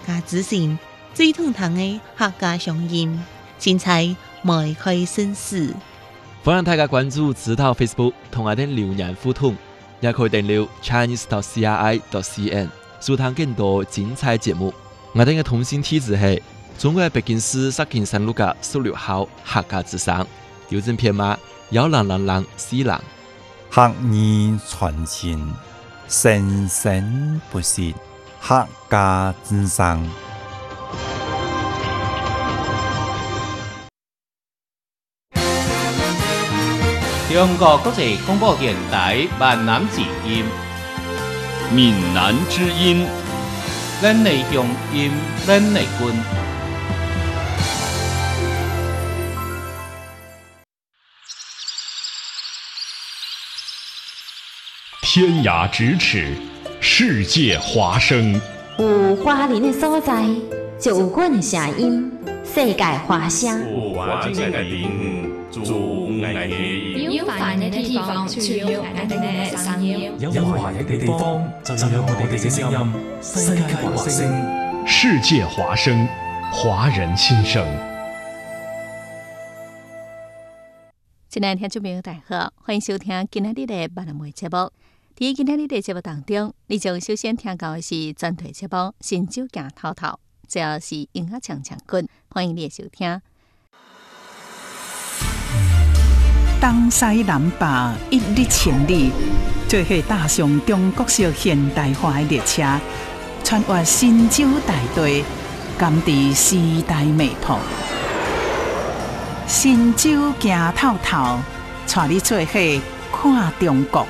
家之心，最痛堂的客家乡音，精彩迈开新事。 欢迎大家关注指导 Facebook 同我哋留言互动，也可以訂閱 chinese.cri.cn 收聽更多精彩節目。我哋嘅通訊地址係中國北京市石景山路嘅16號客家之聲，郵政編碼10004人。 客語傳情，生生不息，客家之聲。 中國國際廣播電台閩南之音， 閩南之音， 咱的鄉音，咱的根。 天涯咫尺，世界華聲。 有華人的所在，就有阮的聲音，世界華聲。 有華人的地方，就有愛的音。 有華人的地方，就有愛的聲音。 有華人的地方，就有我哋嘅聲音。世界華聲， 世界華聲，華人心聲。 親愛的聽眾朋友，大家好，歡迎收聽今日的闽南話節目。喺今日的節目當中，你將首先聽到的是專題節目《新酒行透透》，最後是音樂唱唱滾，歡迎你的收聽。 東西南北一日千里，做伙踏上中國式現代化的列車，穿越新酒大地，甘知時代脈搏。新酒行透透，帶你做伙看中國。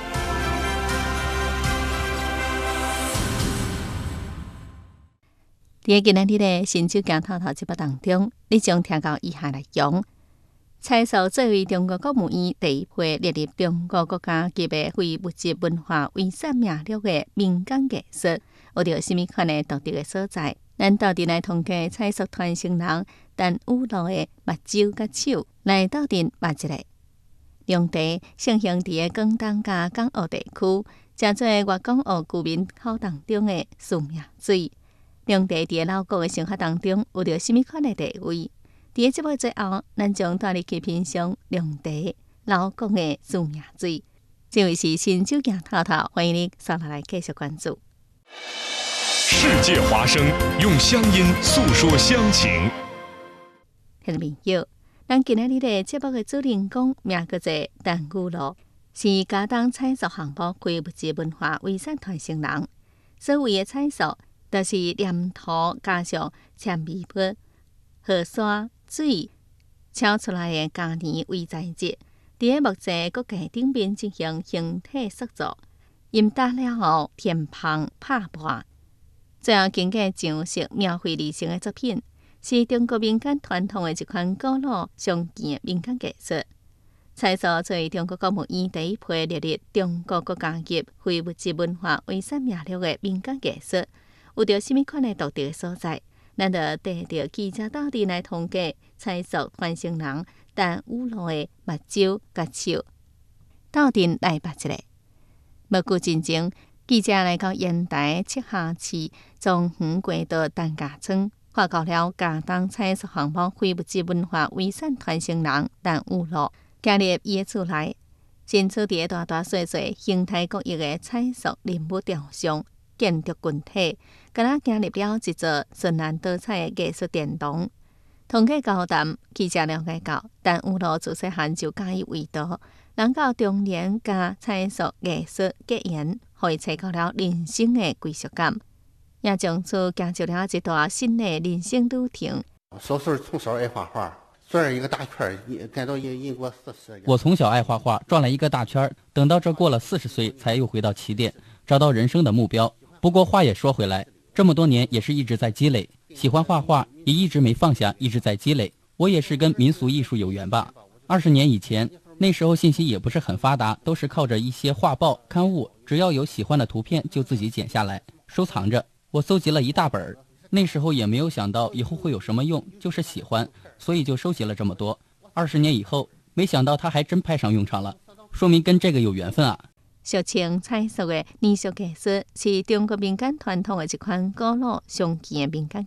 喺今日的新酒行透透節目當中，你將聽到以下內容：蔡素作為中國國務院第一批列入中國國家級的非物質文化遺產名錄的民間藝術，有着什麼款的獨特的所在？咱到底來通過蔡素傳承人陳雨露的目睭甲手來到底畫一個。龍茶盛行佇個廣東甲港澳地區，誠濟粵港澳居民口當中的生命水。龍茶佇個老國的生活當中有着什麼款的地位？佇個節目最後，咱將帶你去品嘗龍茶老國的生命水。這位是新酒行透透，歡迎你上來繼續關注。 世界華聲，用鄉音訴說鄉情。 聽眾朋友，咱今日的節目的主人公名叫做陳雨露，是嘉東蔡素項目非物質文化遺產傳承人。所謂的蔡素，就是黏土加上纖維筆、河沙、水炒出來的嘉年為材質，佇個木製骨架頂面進行形體塑造，陰打了後填縫拍磨，最後經過上色描繪而成的作品，是中國民間傳統的一款古老常見的民間藝術。蔡素作為中國國務院第一批列入中國國家級非物質文化遺產名錄的民間藝術，有着什麼款的獨特的所在？咱就帶着記者到底來通過蔡素傳承人陳雨露的目睭甲手，到底來捌一個。無久之前，記者來到煙台赤下市中橫過道陳家村，看到了嘉東蔡素項目非物質文化遺產傳承人陳雨露，加入伊的厝內，新厝佇大大細細形態各異的蔡素人物雕像。建築群體，敢若建立了一座絢爛多彩的藝術殿堂。通過交談，記者了解到，陳雨露自細漢就介意畫圖，人到中年甲蔡素藝術結緣，互伊找到了人生的歸屬感，也從此行出了一段新的人生旅程。 小時候從小愛畫畫，轉了一個大圈，趕到英國40。 我從小愛畫畫，轉了一個大圈，等到這過了40歲，才又回到起點，找到人生的目標。不過話也說回來，這麼多年也是一直在積累，喜歡畫畫也一直沒放下，一直在積累。我也是跟民俗藝術有緣吧。20年以前，那時候信息也不是很發達，都是靠着一些畫報刊物，只要有喜歡的圖片就自己剪下來收藏着。我搜集了一大本，那時候也沒有想到以後會有什麼用，就是喜歡，所以就收集了這麼多。20年以後，沒想到它還真派上用場了，說明跟這個有緣分啊。俗稱蔡素的泥塑藝術是中國民間傳統的一款古老常見的民間藝